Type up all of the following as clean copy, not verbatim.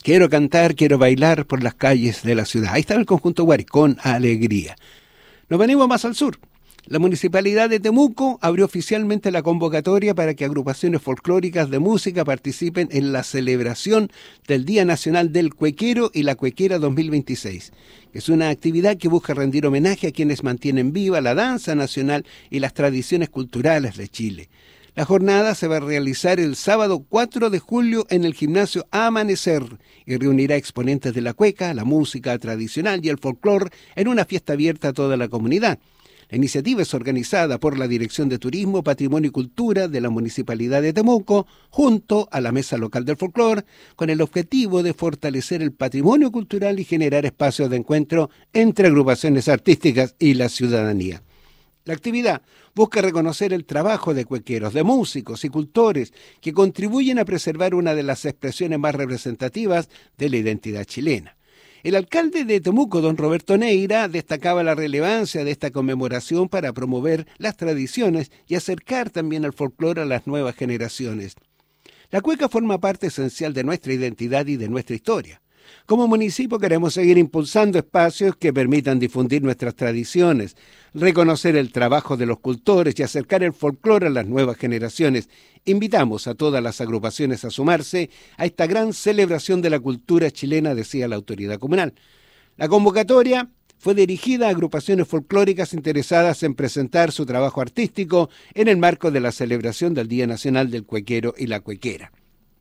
Quiero cantar, quiero bailar por las calles de la ciudad. Ahí está el conjunto Guari, con alegría. Nos venimos más al sur. La Municipalidad de Temuco abrió oficialmente la convocatoria para que agrupaciones folclóricas de música participen en la celebración del Día Nacional del Cuequero y la Cuequera 2026. Es una actividad que busca rendir homenaje a quienes mantienen viva la danza nacional y las tradiciones culturales de Chile. La jornada se va a realizar el sábado 4 de julio en el gimnasio Amanecer y reunirá exponentes de la cueca, la música tradicional y el folclore en una fiesta abierta a toda la comunidad. La iniciativa es organizada por la Dirección de Turismo, Patrimonio y Cultura de la Municipalidad de Temuco, junto a la Mesa Local del Folclore, con el objetivo de fortalecer el patrimonio cultural y generar espacios de encuentro entre agrupaciones artísticas y la ciudadanía. La actividad busca reconocer el trabajo de cuequeros, de músicos y cultores que contribuyen a preservar una de las expresiones más representativas de la identidad chilena. El alcalde de Temuco, don Roberto Neira, destacaba la relevancia de esta conmemoración para promover las tradiciones y acercar también el folclore a las nuevas generaciones. La cueca forma parte esencial de nuestra identidad y de nuestra historia. Como municipio queremos seguir impulsando espacios que permitan difundir nuestras tradiciones, reconocer el trabajo de los cultores y acercar el folclore a las nuevas generaciones. Invitamos a todas las agrupaciones a sumarse a esta gran celebración de la cultura chilena, decía la autoridad comunal. La convocatoria fue dirigida a agrupaciones folclóricas interesadas en presentar su trabajo artístico en el marco de la celebración del Día Nacional del Cuequero y la Cuequera.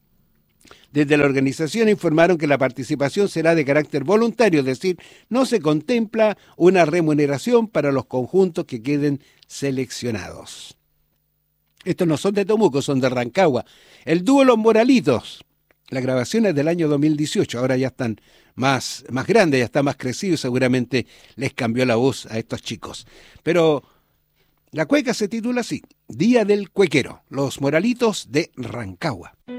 Desde la organización informaron que la participación será de carácter voluntario, es decir, no se contempla una remuneración para los conjuntos que queden seleccionados. Estos no son de Temuco, son de Rancagua. El dúo Los Moralitos. La grabación es del año 2018, ahora ya están más grandes, ya está más crecido y seguramente les cambió la voz a estos chicos. Pero la cueca se titula así, Día del Cuequero, Los Moralitos de Rancagua.